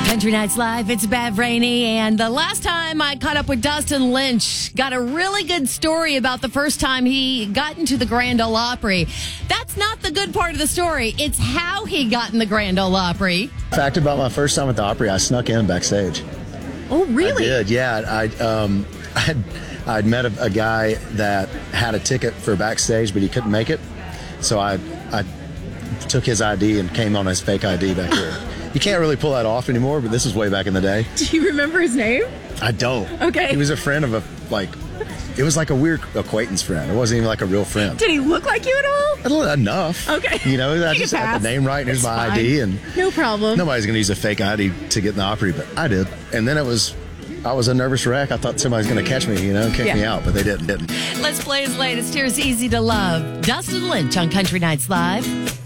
Country Nights Live, it's Bev Rainey, and the last time I caught up with Dustin Lynch, got a really good story about the first time he got into the Grand Ole Opry. That's not the good part of the story. It's how he got in the Grand Ole Opry. Fact about my first time at the Opry, I snuck in backstage. Oh, really? I did, yeah. I'd met a guy that had a ticket for backstage, but he couldn't make it. So I took his ID and came on his fake ID back here. You can't really pull that off anymore, but this was way back in the day. Do you remember his name? I don't. Okay. He was a friend of it was like a weird acquaintance friend. It wasn't even like a real friend. Did he look like you at all? Enough. Okay. You know, I just had the name right, and here's my ID. And no problem. Nobody's going to use a fake ID to get in the Opry, but I did. And then I was a nervous wreck. I thought somebody was going to catch me, kick me out, but they didn't. Let's play his latest. Here's Easy to Love. Dustin Lynch on Country Nights Live.